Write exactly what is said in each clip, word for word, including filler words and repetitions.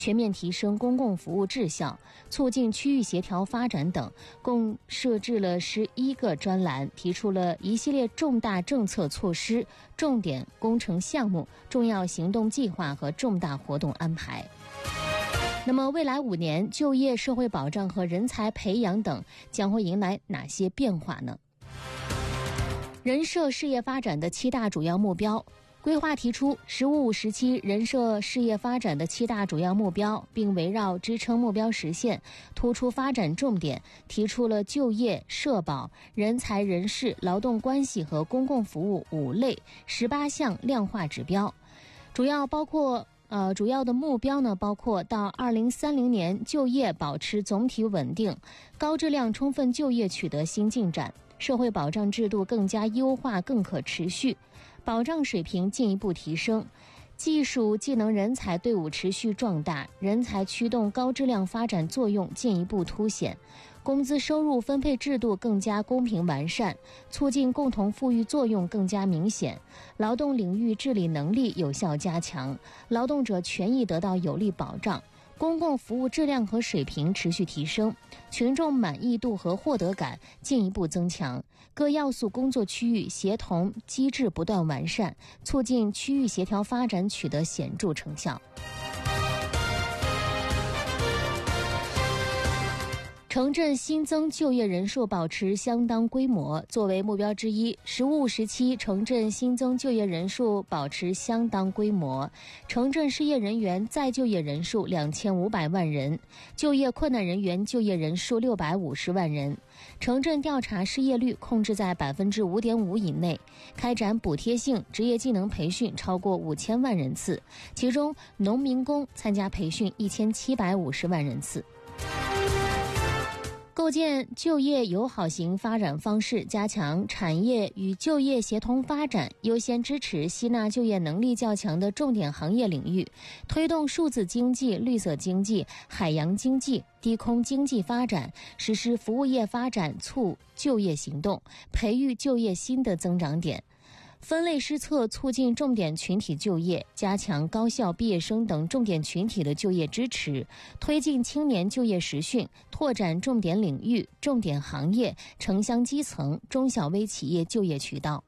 全面提升公共服务质效，促进区域协调发展等，共设置了十一个专栏，提出了一系列重大政策措施、重点工程项目、重要行动计划和重大活动安排。那么未来五年，就业、社会保障和人才培养等将会迎来哪些变化呢？人社事业发展的七大主要目标。规划提出“十五五”时期人社事业发展的七大主要目标，并围绕支撑目标实现，突出发展重点，提出了就业、社保、人才人事、劳动关系和公共服务五类十八项量化指标，主要包括呃，主要的目标呢，包括到二零三零年就业保持总体稳定，高质量充分就业取得新进展，社会保障制度更加优化、更可持续，保障水平进一步提升，技术技能人才队伍持续壮大，人才驱动高质量发展作用进一步凸显，工资收入分配制度更加公平完善，促进共同富裕作用更加明显，劳动领域治理能力有效加强，劳动者权益得到有力保障，公共服务质量和水平持续提升，群众满意度和获得感进一步增强，各要素工作区域协同机制不断完善，促进区域协调发展取得显著成效。城镇新增就业人数保持相当规模，作为目标之一，“十五五”时期城镇新增就业人数保持相当规模，城镇失业人员再就业人数两千五百万人，就业困难人员就业人数六百五十万人，城镇调查失业率控制在 百分之五点五 以内，开展补贴性职业技能培训超过五千万人次，其中农民工参加培训一千七百五十万人次。构建就业友好型发展方式，加强产业与就业协同发展，优先支持吸纳就业能力较强的重点行业领域，推动数字经济、绿色经济、海洋经济、低空经济发展，实施服务业发展促就业行动，培育就业新的增长点。分类施策，促进重点群体就业，加强高校毕业生等重点群体的就业支持，推进青年就业实训，拓展重点领域、重点行业、城乡基层、中小微企业就业渠道。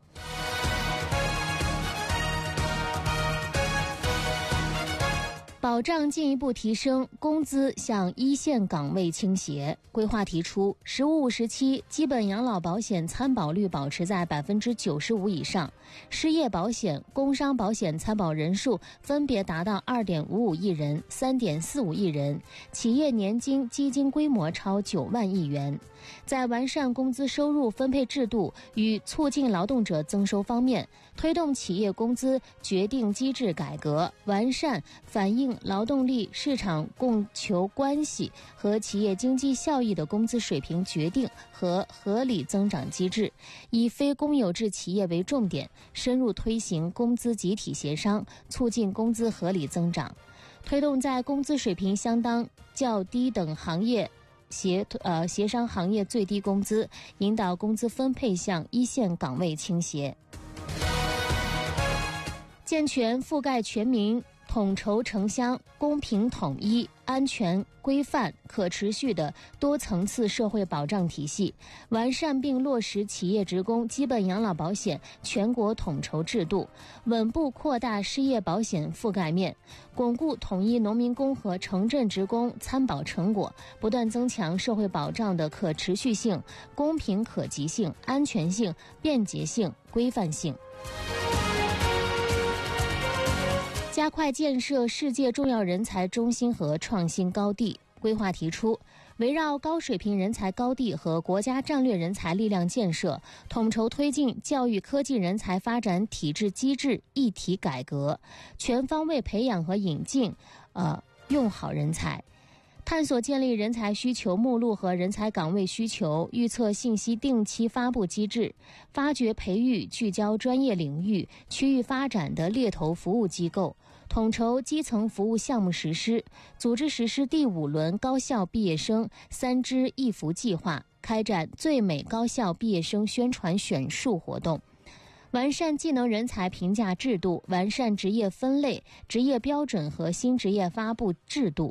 保障进一步提升，工资向一线岗位倾斜。规划提出，“十五五”时期基本养老保险参保率保持在 百分之九十五 以上，失业保险、工伤保险参保人数分别达到 二点五五亿人、三点四五亿人，企业年金基金规模超九万亿元。在完善工资收入分配制度与促进劳动者增收方面，推动企业工资决定机制改革，完善反映劳动力市场供求关系和企业经济效益的工资水平决定和合理增长机制，以非公有制企业为重点，深入推行工资集体协商，促进工资合理增长，推动在工资水平相当较低等行业协呃协商行业最低工资，引导工资分配向一线岗位倾斜，健全覆盖全民、统筹城乡、公平统一、安全规范、可持续的多层次社会保障体系，完善并落实企业职工基本养老保险全国统筹制度，稳步扩大失业保险覆盖面，巩固统一农民工和城镇职工参保成果，不断增强社会保障的可持续性、公平可及性、安全性、便捷性、规范性。加快建设世界重要人才中心和创新高地。规划提出，围绕高水平人才高地和国家战略人才力量建设，统筹推进教育科技人才发展体制机制一体改革，全方位培养和引进呃用好人才。探索建立人才需求目录和人才岗位需求预测信息定期发布机制，发掘培育聚焦专业领域、区域发展的猎头服务机构，统筹基层服务项目实施，组织实施第五轮高校毕业生三支一扶计划，开展最美高校毕业生宣传选述活动。完善技能人才评价制度，完善职业分类、职业标准和新职业发布制度，